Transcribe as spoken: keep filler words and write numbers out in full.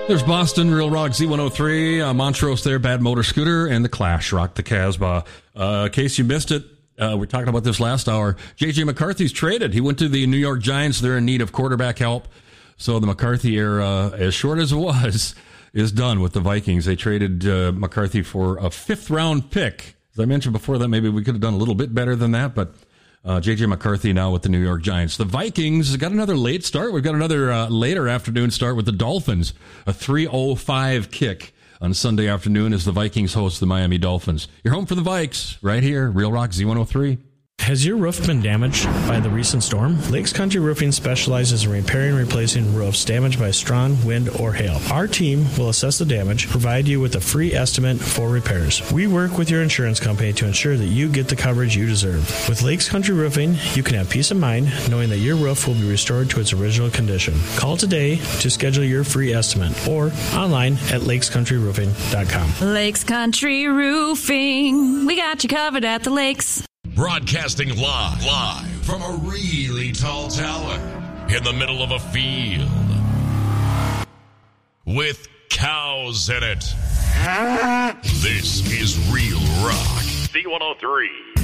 There's Boston, Real Rock Z one oh three, uh, Montrose there, Bad Motor Scooter, and The Clash, Rock the Casbah. Uh, in case you missed it, uh, we were talking about this last hour. J J. McCarthy's traded. He went to the New York Giants. They're in need of quarterback help. So the McCarthy era, as short as it was, is done with the Vikings. They traded uh, McCarthy for a fifth-round pick. As I mentioned before that, maybe we could have done a little bit better than that, but uh, J J. McCarthy now with the New York Giants. The Vikings got another late start. We've got another uh, later afternoon start with the Dolphins. A three oh five kick on Sunday afternoon as the Vikings host the Miami Dolphins. You're home for the Vikes right here, Real Rock Z one oh three. Has your roof been damaged by the recent storm? Lakes Country Roofing specializes in repairing and replacing roofs damaged by strong wind or hail. Our team will assess the damage, provide you with a free estimate for repairs. We work with your insurance company to ensure that you get the coverage you deserve. With Lakes Country Roofing, you can have peace of mind knowing that your roof will be restored to its original condition. Call today to schedule your free estimate or online at lakes country roofing dot com. Lakes Country Roofing. We got you covered at the lakes. Broadcasting live, live from a really tall tower in the middle of a field with cows in it. This is Real Rock. Z one oh three.